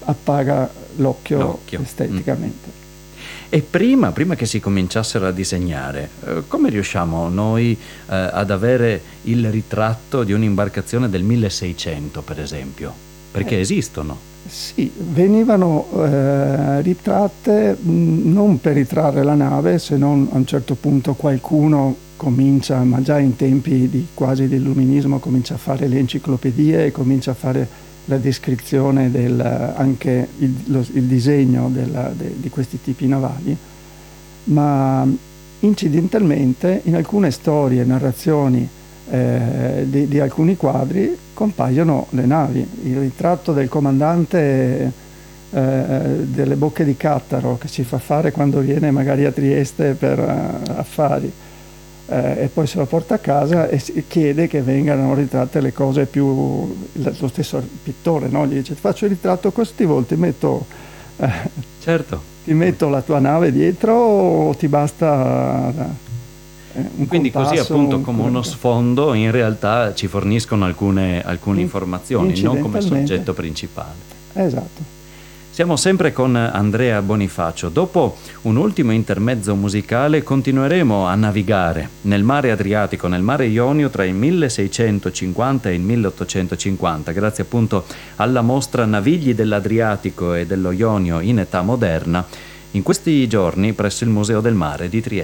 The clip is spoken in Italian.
appaga l'occhio L'occhio. esteticamente. E prima che si cominciassero a disegnare, come riusciamo noi ad avere il ritratto di un'imbarcazione del 1600, per esempio? Perché esistono. Sì, venivano ritratte non per ritrarre la nave, se non a un certo punto qualcuno comincia, ma già in tempi quasi dell'illuminismo, comincia a fare le enciclopedie e comincia a fare la descrizione anche il disegno di questi tipi navali, ma incidentalmente in alcune storie, narrazioni di alcuni quadri compaiono le navi. Il ritratto del comandante delle Bocche di Cattaro che si fa fare quando viene magari a Trieste per affari e poi se lo porta a casa e chiede che vengano ritratte le cose più... Lo stesso pittore, no? Gli dice: ti faccio il ritratto così, ti metto Certo. ti metto la tua nave dietro o ti basta un Quindi compasso, così appunto come uno sfondo in realtà ci forniscono alcune informazioni, non come incidentalmente. soggetto principale. Esatto. Siamo sempre con Andrea Bonifacio. Dopo un ultimo intermezzo musicale continueremo a navigare nel mare Adriatico, nel mare Ionio tra il 1650 e il 1850, grazie appunto alla mostra Navigli dell'Adriatico e dello Ionio in età moderna, in questi giorni presso il Museo del Mare di Trieste.